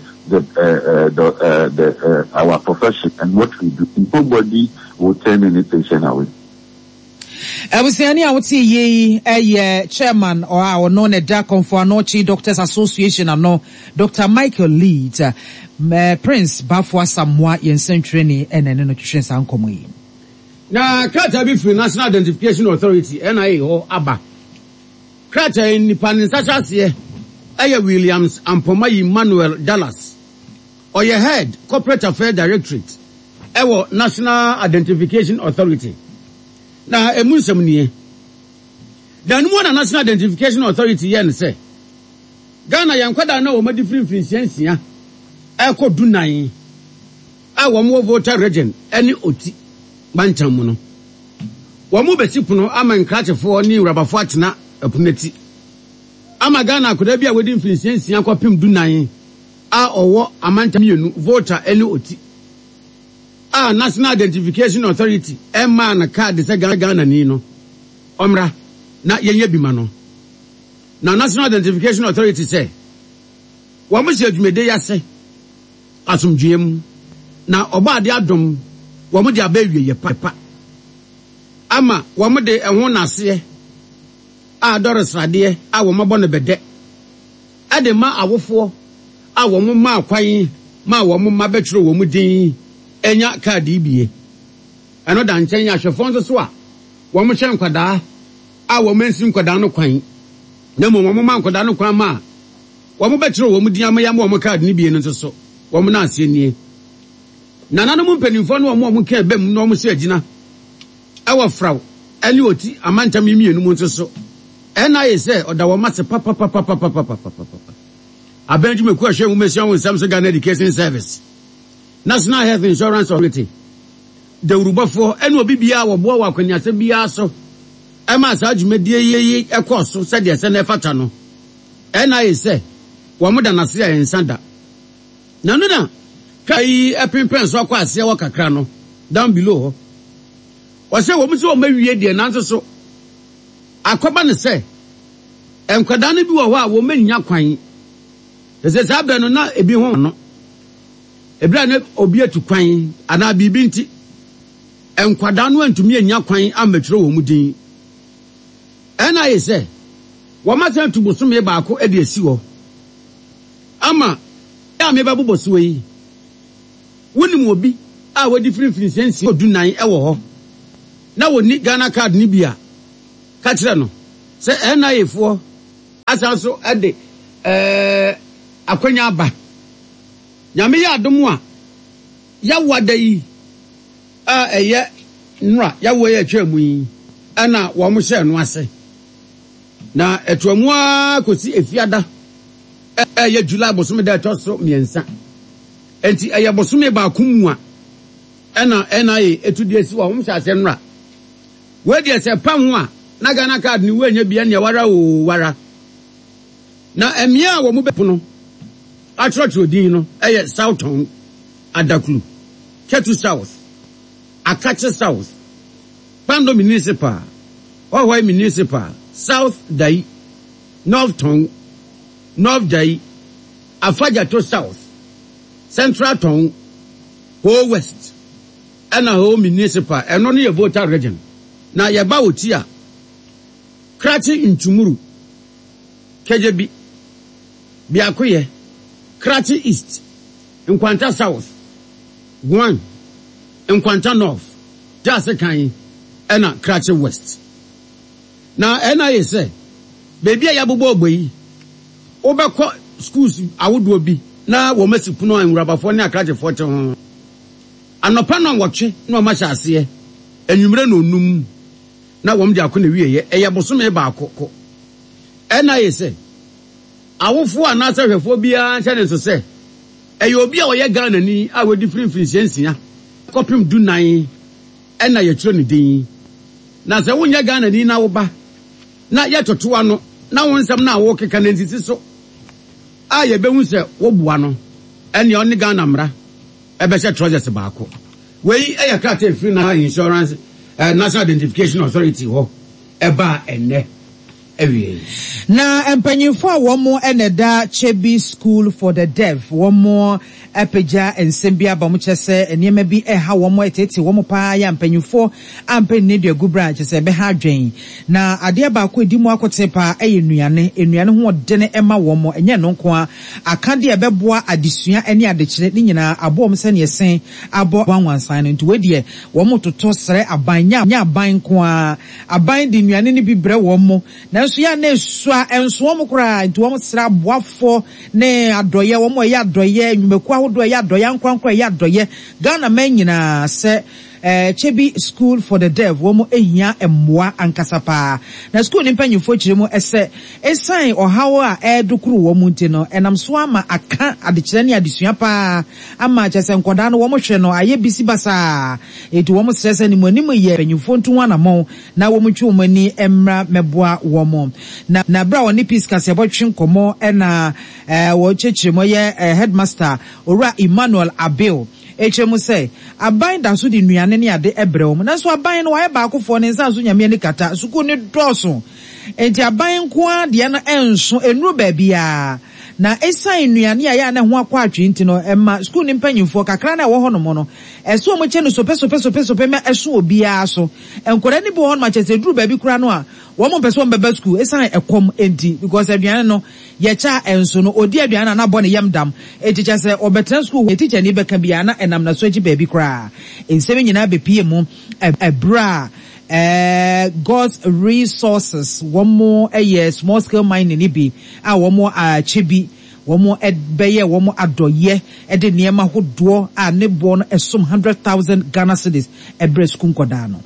our profession and what we do. Nobody will turn any patient away.
Abusiani awuti ye chairman or our known Confanochi Doctors Association and Dr. Michael Leeds, Prince Bafwa Samoa Yensen Training and nutrition sankomo.
Na krata bi free National Identification Authority NIA or ABA. Krata independent sasase Williams Ampoma Emmanuel Dallas or your head Corporate Affairs Directorate National Identification Authority. Na emunsem nie. Dan mo na National Identification Authority yen say Ghana yankwada na o ma different finsiansia ekodu nan wo voter region any oti bantam no wo mo betipuno ama nkrachefo ni rabafo atena apuneti ama Ghana akoda bia wedi finsiansia kwapem du nan owo amanta mienu voter any oti National Identification Authority emma na card se Ghana ni no omra na yenye bima no na National Identification Authority say wa mo se adwumede ya se asomdwem na oba ade adom wa mo de abawie ye papa ama wa mo de ehwo nase dorisrade wo mabo no bede ade ma awofo wo mo ma akwan ma wo mo ma betro wo mo din enya card ibie eno da nchen ya hwefo nso so a wo mo hwe nkwada wo mensi nkwada no kwan na mo ma nkwada no kwan ma wo mo betro wo mo din amaya mo mo card ni bie no nso so wo mo na ase nie na nanu mo mpanimfo no wo mo ka bem no mo se agina wo fraw ani oti amantam mienu mo nso so NIA say oda wo mate papa abenju me kwahwe wo mesia wo Samsung Ghana Education Service National Health Insurance Authority de urubafo ene obi bia wo bo wa kwaniase bia so e ma sa adwumadie yeyi ekoso se de se na fata no NIA say wo mo da na se ensanda na no na kai epimpen so akwa ase wo kakra no down below ho wo se wo mo se wo mawie de na nso so akoba ne se enkwada ne bi wo ho a wo manya kwan ese sabe no na ebi ho no ebra ne obi atu kwan ana bibi nti enkwada no antumi anya kwan amatwere wo mu din ena yese wo ma san tuboso me baako e de esi wo ama ya me babubo so yi wonim obi a wodi free sense odunan e wo ho na woni Ghana card ni bia ka kire no se ena yefo asanso ade akwanya ba nyame ya adom a ya wada yi eye nra ya wo ya twemu yi ana wo mo hye no ase na etwamu a kosi efiada ya July bosome da toso miensa enti eye bosome ba kumu a ana ye etudi esi wo mo hye ase nra we de se pam ho a na Ghana card ni we nya bia ne wara na emia wo mo bepono atrotro din no eye Southton Adaklu Ketu South Akache South Pando Municipal Ohoi Municipal South Dai North Tong North Dai Afajato South Central Tong Ho West and Ho Municipal and only a voter region na yaba otia Krachi Ntumuru Kejebi Biakoye Krachi East Nkwanta South Guan Nkwanta North Jase kan ena Krachi West na NIA say baby ya bobo ogboyi obekọ schools awodo bi na wo masipuno anwurabafo ne Krachi forte ho anopa no nwotwe na ma hya ase enwumre no onum na wo mde akọ na wieye eye bosome ba akọ NIA say awofo anasa hwefo bia nche ne so say eye obi a oye Ghana ni a we different finsensia kopim du nan ena ye tro ne din na se wonya Ghana ni na wo ba na ye totoa no na won nsam na wo keka na ntiti so a ye behu se wo bua no ene on Ghana mra ebe she trousers ba akọ we eye krata free na insurance National Identification Authority ho eba ene
na empanyifo a womo eneda Chebi School for the Deaf womo epeja ensembia ba mo chese enema bi eha womo etete womo pa ya empanyifo ampeni de gubra chese be ha dwen na ade ba ko edi mu akote pa enuane ho de ema womo enye no nko a akade e beboa adesua ene adekire ni nyina abom se ne esen abo wanwansan no nti wedie womo toto sere abanya nya aban nko a aban de nuane ni bi bre womo na so ya na sua enso mo kura nti wo sra boafo ne adoye wo ya adoye nwumeku ahodo ya adoye nkwankwa ya adoye Ghana man nyina se Chebi School for the Deaf wo ehia emmoa ankasapa na school ni mpanyufo kire mu ese esan ohawo a edukuru wo mu nti no enam so ama aka adekire ne adesua pa ama chese nkoda no wo hwe no aye bisi basa eti wo stress ni mu anim ye mpanyufo ntu wana mo na wo twu mani emra meboa wo na bra woni peace kase botwe nkomo na wo chechire mo ye headmaster Ora Emmanuel Abil echemu say aban da so di nuane ne ade ebrewom na so aban no waye ba akofo ne nsa so nyame ne kata suku ne doso enti aban ko ade na enso enru ba bia na esan nuane ya na ho akwa atwe nti no emma suku ne mpanyimfo kakra na wo ho no mo no eso mo che no sope me eso obia so enkora ni bo ho no ma che se duru ba bi kura no a wo mo pese wo beba school esan ekom enti because aduane no ye cha enso no odi aduane na bo ne yamdam eticha se obetra school we teacher ni beka bia na enam na so eji ba bi kura ensemi nyina be pie mu ebra God's resources one more small scale mining ni bi a one more Chebi one more beye one more adoye de niema hodo a ne bo no esom 100,000 Ghana cedis ebre school kodano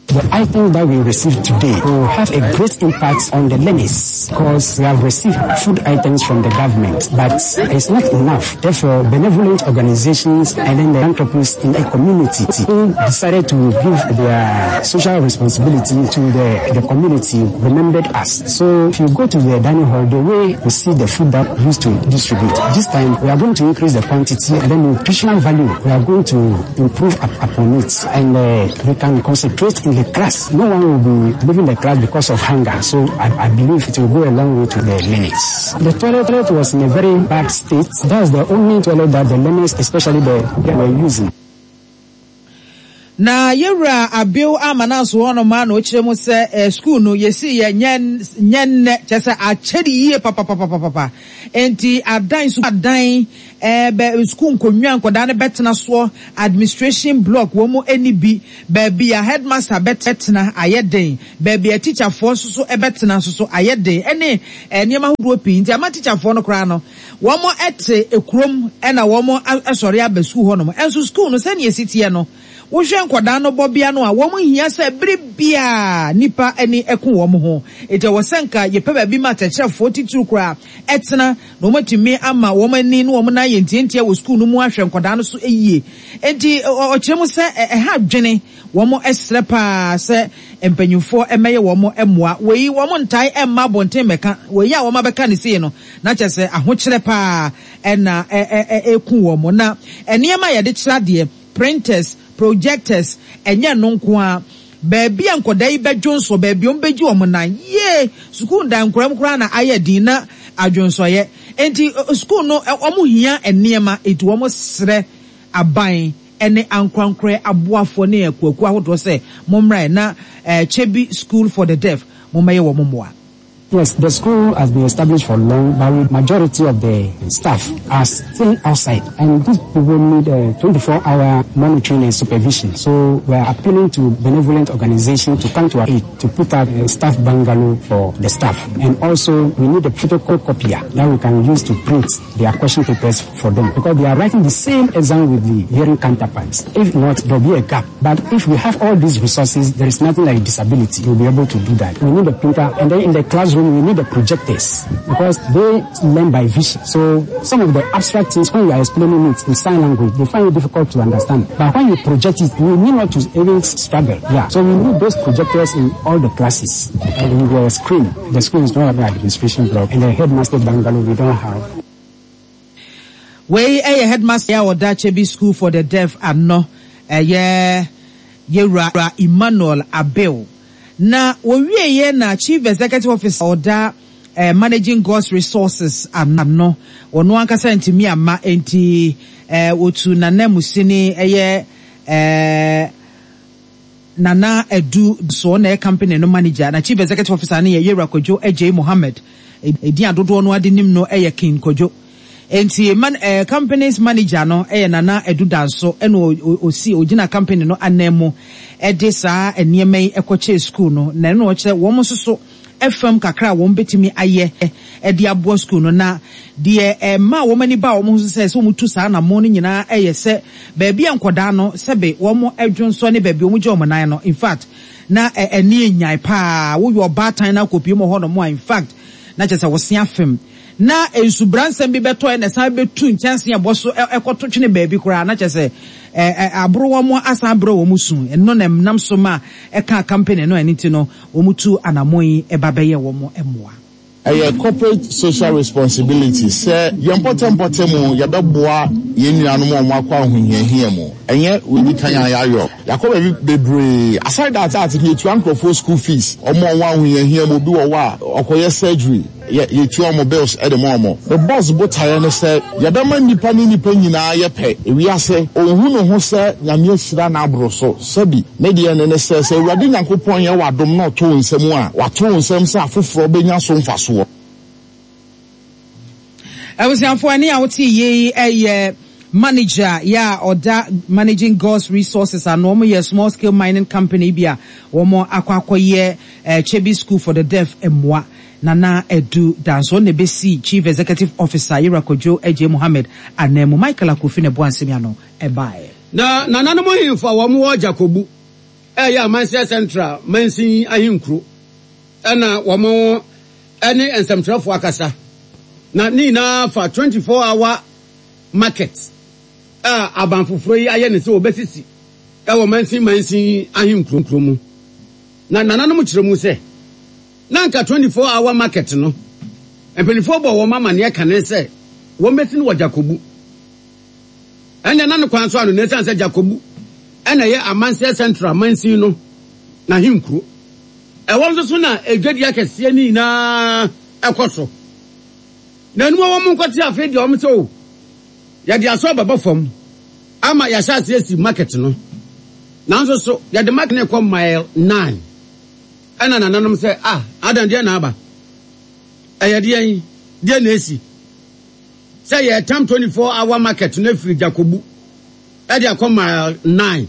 The item that we received today will have a great impact on the learners because we have received food items from the government, but it's not enough. Therefore, benevolent organizations and then the philanthropists in the community who decided to give their social responsibility to the community remembered us. So if you go to the dining hall, the way we see the food that we used to distribute, this time we are going to increase the quantity and then nutritional value. We are going to improve upon it, and we can concentrate in the class. No one will be leaving the class because of hunger. So I believe it will go a long way to the learners. The toilet was in a very bad state. That's the only toilet that the learners, especially they were using.
Na yewra abiu amanaso hono ma no chiremu se school no yesi ye nyen chese achedi yie papa enti adan su adan be school nkonwa nkoda ne betena so administration block wo mo enibi baby a headmaster betena ayeden baby a teacher for so betena so ayeden ene niam ahodo pi nti ama teacher for no kra no wo mo ete ekrom na wo mo asori abasu hono mo enso school no se ne yesitie no wo hwe nkoda no bobia no a wo mo hia se bribia nipa eni ekun wo mo ho ete wo senka ye pe ba bi ma teacher 42 kra etena no matimi ama wo mani no wo mo na ye ntientia wo school no mu ahwe nkoda no so eyie enti o kyeremu se ha dwene wo mo esrepa se empanyufo emeye wo mo emoa weyi wo mo ntai emma bonten meka weyi a wo ma beka ne sei no na kyese ahokyere pa na ekun wo mo na eniema ye de kyera de printers projectors enya no nko a baby ankoda yi bedwonso baby ombeji omonan ye school dan nkram na ayedi na adwonso ye enti school no omo hia eniema etu omo sre aban ene ankwankre aboafo ne akwaku ahodo se momra na Chebi School for the Deaf momaye wo momoa.
Yes, the school has been established for long, but with majority of the staff are still outside, and these people need 24-hour monitoring and supervision. So we are appealing to benevolent organizations to come to our aid to put up a staff bungalow for the staff, and also we need a photocopier that we can use to print their question papers for them, because they are writing the same exam with the hearing counterparts. If not, there will be a gap. But if we have all these resources, there is nothing like disability. We'll be able to do that. We need a printer, and then in the classroom we need the projectors because they learn by vision. So some of the abstract things, when you are explaining it in sign language, they find it difficult to understand. But when you project it, we need not to even struggle. Yeah. So we need those projectors in all the classes. And we will screen. The school is not having an administration block, and the headmaster bungalow we don't have.
We a headmaster ya oda Chebi School for the Deaf and no yewra Emmanuel Abel. Na wowie ye na Chief Executive Officer oda Managing God's Resources anno ono ankasa ntimi ama enti otu nana musini nana edu so na company no manager na Chief Executive Officer na Yewra Kojo AJ Mohammed edi adodo no ade nim no King Kojo enti company's manager no nana edu danso eno osi ogina company no anemo edisa eniemei ekoche school no na no oche wo mo soso FM kakra wo betimi aye edi abo school no na de ma wo mani ba wo mo se so mutu sa na mo no nyina se baabi ankoda no sebe wo mo adwonso ne baabi wo mo je wo nan no in fact na eni enyai pa wo yo batan na kopi mo ho no mo in fact na chese wo sia fem na ensubransem bi beto na sa betu nkanse aboso ekoto twene baabi kura na chese abro wo mo asa abro wo musun eno na nam so ma eka company no aniti no wo mutu anamoi ebabeye wo mo emoa
corporate social responsibility say important mu yabeboa yenua no mo akwa ahohiahia mu enye we bi kan ayo yakoba bebre aside that you to anchor for school fees omo wa ahohiahia mu bi wo wa okoye surgery ye tu omo bills e de mo the boss botaya no say yabema nipa ni nipa nyina ye pe ewi ase ohun no ho say nyame asira na abro so sabi media ne say urade nyankopon ye wadom no to nsem a wato nsem sa afoforo benya so mfaso
Awusianfo ani a woti ye manager ya oda Managing God's Resources and omo ye small scale mining company bia omo akwakoye Chebi School for the Deaf emwa nana edu danso ne besi Chief Executive Officer Yewra Kojo AJ Mohammed anemu Michael Akofine Boansemi ano ebae
na nana mo himfa wo mo Jacobu ya Manchester Central mansin ahinkro ana womo ene ensamtrafo akasa na ni na fa 24-hour market abanfoforo yi aye ne se obesisi wo mansin ahinkro mu na nananom kiremu se na nka 24-hour market no empenifo bo wo mama ne kane se wo mesi no Jacobu ene nan kwan so anu ne san se Jacobu ene ye Manchester Central mansin no na hinkro won so na edwadi akese ni na ekoso na nu wo nkoti afi de o mso ya de aso baba fam ama ya sha se market no na nso so ya de market ne ko mile 9 ana nananom se adan de na aba de na esi say ya time 24-hour market na free Jacobu e de ko mile 9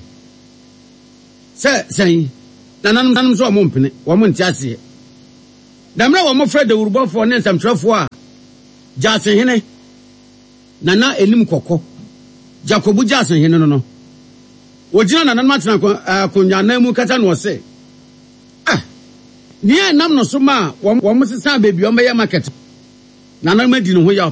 say nananom so mo mpene wo mo ntiase damra wo mo Fred Urubofo ne nsamtrafo a Jason hene nana enim kokko Jacobu Jason hene no wojina nananom atena konya na mu kata no se ni enam no so ma wo mo sesa bebi o meye market nananom adi no ho ya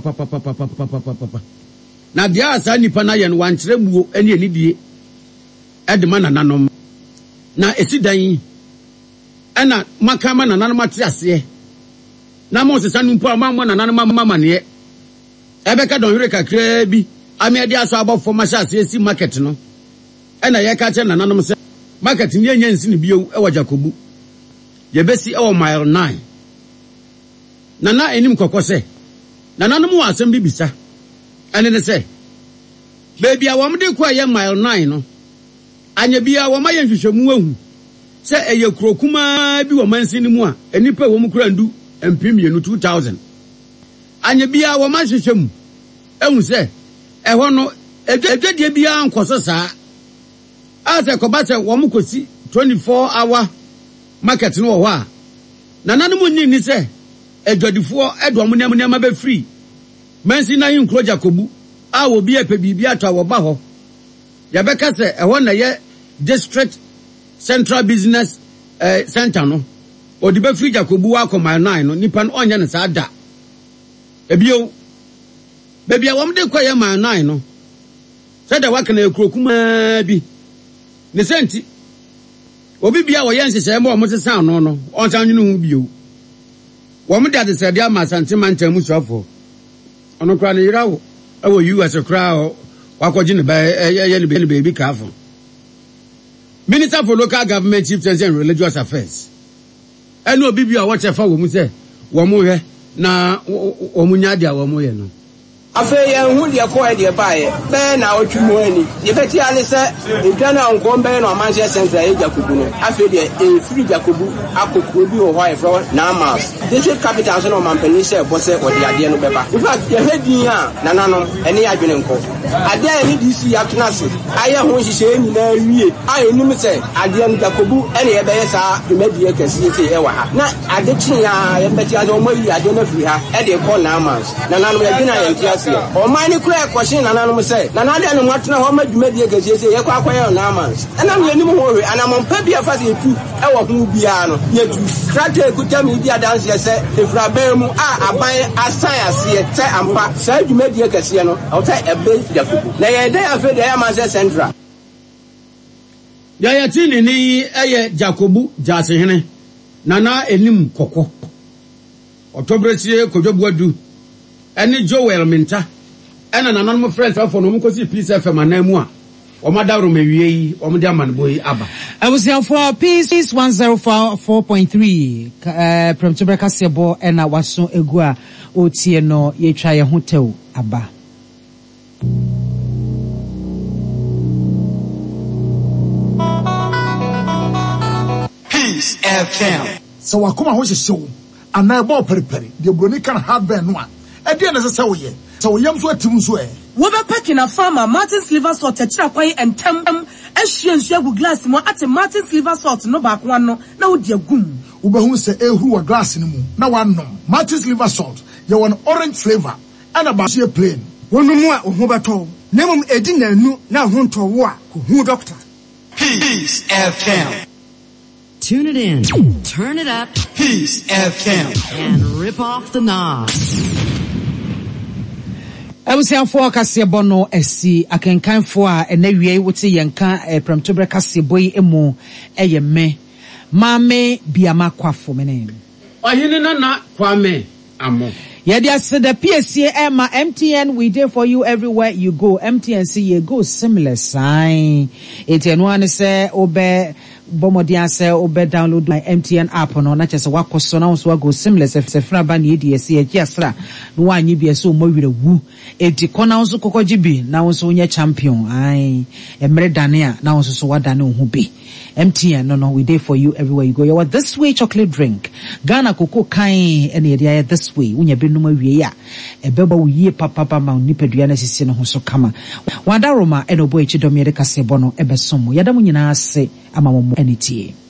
papa na dia asa nipa na ye no wan kire buo ene enidie edema nananom na esidan ana makama nananom atiase na mo sesa numpo amammo nananom mama ne ebeka don hwere kakra bi amiade aso abofo mashase esi market no ana ye ka che nananom se market ni enya nsi ne bio e wa Jacobu ye besi e wa mile 9 nana enim kokose nananom wa asem bibisa ane ne se baby a wo mde kwa ye mile 9 no anya bia wo maye nhwehwemu ahu se eye kurokuma bi wo mansin mu a enipa wo mu kura ndu empimienu 2000 anya bia wo mahwehwemu ehu se eho no edwadie bia nkoso saa ase ko ba se wo mu kosi 24-hour market no wo a nananu mu ni se edwadifo edwo mu nema be free mansin na hinkro Jacobu a wo bia pe bibia atwa wo ba ho ya beka se eho na ye district central business center no odibe free Jacobu wa ko mile 9 no nipa no onye ne sa da ebio bebia wo mde kwa ye mile 9 no se da waka na ekurokuma bi ne senti obi bia wo ye nsese mo mo sesa no onsan nwunu hu bio wo mde ade se dia ma santima ntamu suafo ono kra ne yirawo ewo US kra wakoji ne ba ye ne baby kafo Minister for Local Government, Chief Secretary and Religious Affairs. And no bibi a watch a fa wo mu se wo mu hwe na wo mu nya dia wo mu ye no.
Afe ye hu de ko e de bae be na otwumu ani ye beti ale se edwana nko be no Manchester Central e Jacobu no afe de e free Jacobu akokoro bi wo ho e fro na mas district capital so no mampani se bo se o de ade no beba in fact ye hedin a nananom ene ya dwene nko ade a ni DC atuna se aye ho hihye ni na wie aye nim se ade no Jacobu ene ye be ye sa dwumadi e kase se e wa ha na ade kyin ya ye beti ade o mayi ade na free ha e de ko na mas nananom ye dwena ye ntia o mani kura question nananom say nanade no matena ho madwumadi e kase se ye kwa akwaye na mas ena me nim ho hwe anamon pa bia fa se tu e wo ho bia no ye tu krate kuta mi bia dance ye se efra ba mu aban asan ase te ampa sa dwumadi e kase no o ta ebe Jacobu na ye dey afi de ya Manchester Central
ya tini ni eye Jacobu jase hene nana enim kokko otobrecie kodwobuadu ene Joel Minta ena nananom mo friends afọ no mo kosi Peace FM anamu a o madawro mawie yi o mo de amanbo yi aba
abusia for Peace 104.3 promtobeka sebo ena waso egu a otie no ye twa ye hotew aba
Peace FM so wakoma ho hyehyɛ ana ebo periperi de broni kan hardware no a e de na se wo ye so wo yam so atim so e
wo be pakina farmer Martin's liver salt achira kwai entem ahwie nsu agu glass mo ate Martin's liver salt no ba ko no na wo de agum
wo be hu se ehuru wa glass ni mu na wanom Martin's liver salt ye won orange flavor and ba she plain
wonu mu a ho beto na mum edi nanu na ho nto wo a ko hu doctor
Peace FM.
Tune it in, turn it up,
Peace FM,
and rip off the knob.
Abusiafo kasebo no esi akenkanfo a enawie wote yenka premtobre kasebo yi emu eyeme mame biama kwafo menen
ohene na kwame amo
yedi aseda PSA Emma MTN we there for you everywhere you go. MTN see you go similar sign etenu ane se obe bomodian say obe download my MTN app no na chese wakoso na so go seamless se fra ba na edi ese ekiasra no anyi bi ese o mo wire wu edi kona nso kokoji bi na nso onye champion ai emre dane a na nso so wadane ohu bi. MTN no we there for you everywhere you go. You want this way chocolate drink Ghana cocoa kind and area this way unya be no wie ya ebeba wo yie papa ma nipadua na sisi no ho so kama wada roma eno boy chidomere kasebo no ebesom yada mu nyina ase ama mo anitie.